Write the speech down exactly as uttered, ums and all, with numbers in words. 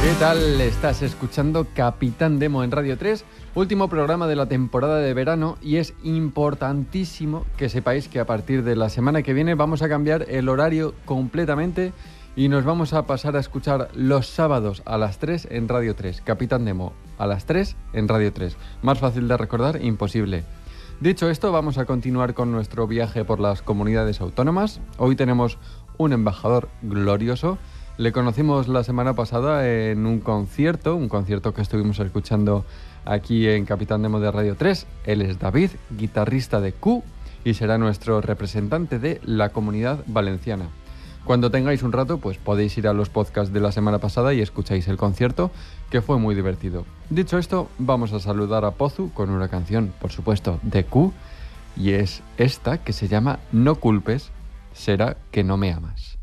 ¿Qué tal? Estás escuchando Capitán Demo en Radio tres, último programa de la temporada de verano, y es importantísimo que sepáis que a partir de la semana que viene vamos a cambiar el horario completamente y nos vamos a pasar a escuchar los sábados a las tres en Radio tres. Capitán Demo a las tres en Radio tres. Más fácil de recordar, imposible. Dicho esto, vamos a continuar con nuestro viaje por las comunidades autónomas. Hoy tenemos un embajador glorioso. Le conocimos la semana pasada en un concierto, un concierto que estuvimos escuchando aquí en Capitán Demo de Radio tres. Él es David, guitarrista de Q, y será nuestro representante de la Comunidad Valenciana. Cuando tengáis un rato, pues podéis ir a los podcasts de la semana pasada y escucháis el concierto, que fue muy divertido. Dicho esto, vamos a saludar a Pozu con una canción, por supuesto, de Q, y es esta que se llama No culpes, será que no me amas.